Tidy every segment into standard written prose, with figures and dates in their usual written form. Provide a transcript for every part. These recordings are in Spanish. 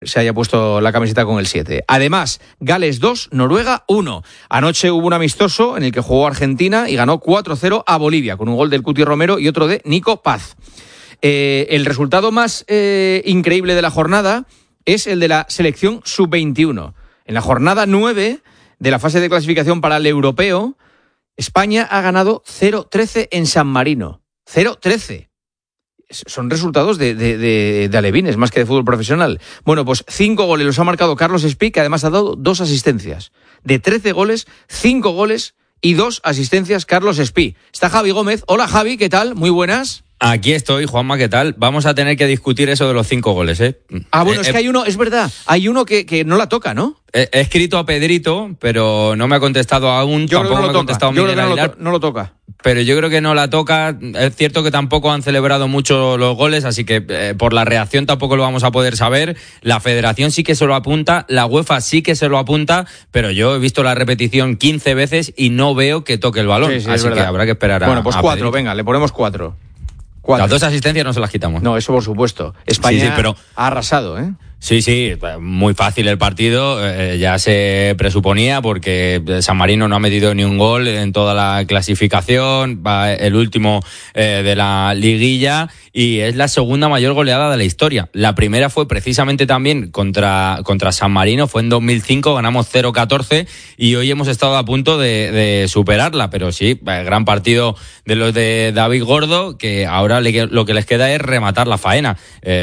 se haya puesto la camiseta con el 7. Además, Gales 2, Noruega 1. Anoche hubo un amistoso en el que jugó Argentina y ganó 4-0 a Bolivia, con un gol del Cuti Romero y otro de Nico Paz. El resultado más increíble de la jornada es el de la selección sub-21. En la jornada 9 de la fase de clasificación para el europeo, España ha ganado 0-13 en San Marino. 0-13. Son resultados de alevines, más que de fútbol profesional. Bueno, pues 5 goles los ha marcado Carlos Espí, que además ha dado 2 asistencias. De 13 goles, 5 goles y 2 asistencias Carlos Espí. Está Javi Gómez. Hola Javi, ¿qué tal? Muy buenas. Aquí estoy, Juanma, ¿qué tal? Vamos a tener que discutir eso de los 5 goles, ¿eh? Bueno, es que hay uno, es verdad, hay uno que no la toca, ¿no? He escrito a Pedrito, pero no me ha contestado aún. Yo tampoco creo que me ha contestado Miguel Aguilar. No lo toca. Pero yo creo que no la toca. Es cierto que tampoco han celebrado mucho los goles, así que por la reacción tampoco lo vamos a poder saber. La Federación sí que se lo apunta, la UEFA sí que se lo apunta, pero yo he visto la repetición 15 veces y no veo que toque el balón. Sí, así que habrá que esperar a... Bueno, pues 4, venga, le ponemos 4. Las 2 asistencias no se las quitamos. No, eso por supuesto. España pero ha arrasado, ¿eh? Sí, muy fácil el partido, ya se presuponía porque San Marino no ha metido ni un gol en toda la clasificación, va el último de la liguilla y es la segunda mayor goleada de la historia. La primera fue precisamente también contra San Marino, fue en 2005, ganamos 0-14 y hoy hemos estado a punto de superarla, pero sí, gran partido de los de David Gordo, que ahora lo que les queda es rematar la faena,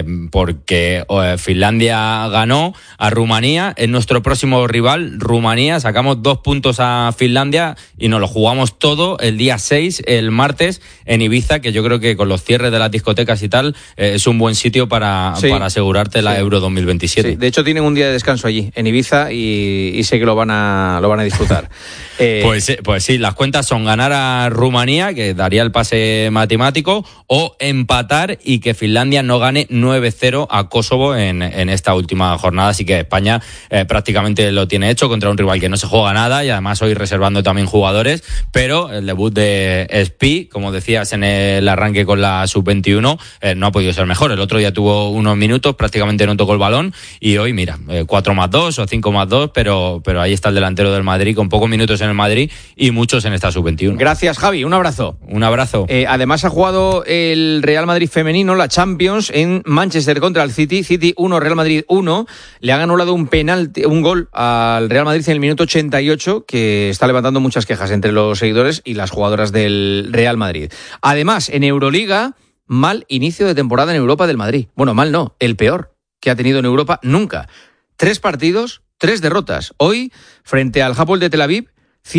porque Finlandia ganó a Rumanía, es nuestro próximo rival, Rumanía, sacamos 2 puntos a Finlandia y nos lo jugamos todo el día 6, el martes, en Ibiza, que yo creo que con los cierres de las discotecas y tal, es un buen sitio para asegurarte la Euro 2027. Sí. De hecho tienen un día de descanso allí, en Ibiza, y sé que lo van a disfrutar. Pues sí, las cuentas son ganar a Rumanía, que daría el pase matemático, o empatar y que Finlandia no gane 9-0 a Kosovo en esta última jornada, así que España prácticamente lo tiene hecho contra un rival que no se juega nada y además hoy reservando también jugadores, pero el debut de Espí, como decías en el arranque con la sub-21, no ha podido ser mejor. El otro día tuvo unos minutos, prácticamente no tocó el balón y hoy, mira, 4+2 o 5+2, pero ahí está el delantero del Madrid con pocos minutos en el Madrid y muchos en esta sub-21. Gracias, Javi, un abrazo. Un abrazo. Además ha jugado el Real Madrid femenino, la Champions, en Manchester contra el City 1, Real Madrid 1, le han anulado un gol al Real Madrid en el minuto 88, que está levantando muchas quejas entre los seguidores y las jugadoras del Real Madrid. Además, en Euroliga, mal inicio de temporada en Europa del Madrid. Bueno, mal no, el peor que ha tenido en Europa nunca. 3 partidos, 3 derrotas. Hoy, frente al Hapoel de Tel Aviv,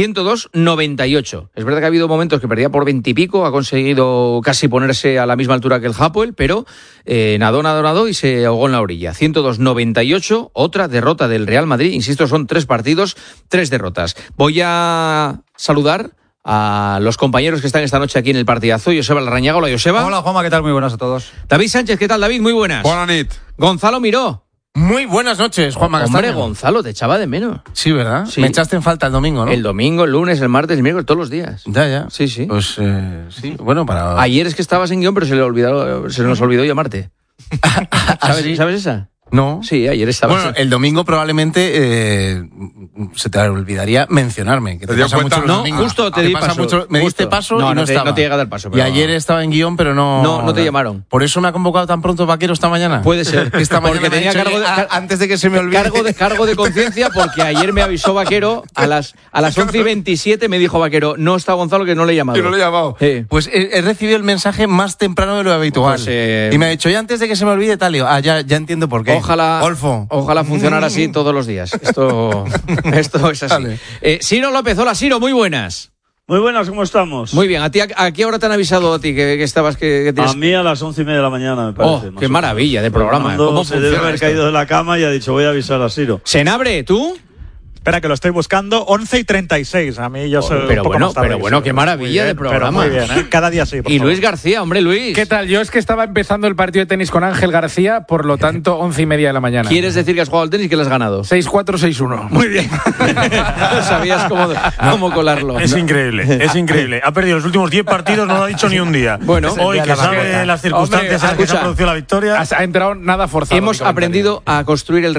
102-98. Es verdad que ha habido momentos que perdía por 20 y pico, ha conseguido casi ponerse a la misma altura que el Hapoel, pero nadó y se ahogó en la orilla. 102-98, otra derrota del Real Madrid. Insisto, son 3 partidos, 3 derrotas. Voy a saludar a los compañeros que están esta noche aquí en el partidazo. Joseba Larrañaga. Hola, Joseba. Hola, Juanma, ¿qué tal? Muy buenas a todos. David Sánchez, ¿qué tal, David? Muy buenas. Buenas noches. Gonzalo Miró. Muy buenas noches, Juanma Castaño. Hombre, Gonzalo, te echaba de menos. Sí, ¿verdad? Sí. Me echaste en falta el domingo, ¿no? El domingo, el lunes, el martes, el miércoles, todos los días. Ya. Sí. Pues sí, bueno, para... Ayer es que estabas en guión, pero se nos olvidó llamarte. ¿Sabes esa? No. Sí, ayer estabas... Bueno, el domingo probablemente se te olvidaría mencionarme. Que te pasa mucho no, justo te di paso. Me diste paso y no estaba. No te llega a dar paso. Pero... Y ayer estaba en guión, pero no... No te llamaron. ¿Por eso me ha convocado tan pronto Vaquero esta mañana? Puede ser. Esta mañana porque tenía antes de que se me olvide. Cargo de conciencia, porque ayer me avisó Vaquero a las 11:27 me dijo Vaquero, no está Gonzalo, que no le he llamado. Yo no le he llamado. Pues he recibido el mensaje más temprano de lo habitual. Pues, y me ha dicho, ya antes de que se me olvide tal, ya entiendo por qué. Ojalá funcionara así todos los días. Esto es así. Vale. Ciro López, hola Ciro, muy buenas. Muy buenas, ¿cómo estamos? Muy bien, ¿a qué hora te han avisado a ti que estabas? Que tienes... A mí a las 11:30 de la mañana, me parece. Oh, qué maravilla de programa. ¿Cómo se debe haber caído de la cama y ha dicho, voy a avisar a Ciro. ¿Senabre, tú? Espera, que lo estoy buscando. 11:36. A mí yo soy pero un poco bueno, más tarde. pero bueno, qué maravilla de programa. Pero muy bien, ¿eh? Cada día sí, por Y favor. Luis García, hombre, Luis. ¿Qué tal? Yo es que estaba empezando el partido de tenis con Ángel García, por lo tanto, 11:30 de la mañana. ¿Quieres decir que has jugado al tenis y que lo has ganado? 6-4, 6-1. Muy bien. No sabías cómo colarlo. Es increíble, es increíble. Ha perdido los últimos 10 partidos, no lo ha dicho ni un día. Bueno, hoy que sabe las circunstancias en las que se ha producido la victoria. Ha entrado nada forzado. Hemos aprendido a construir el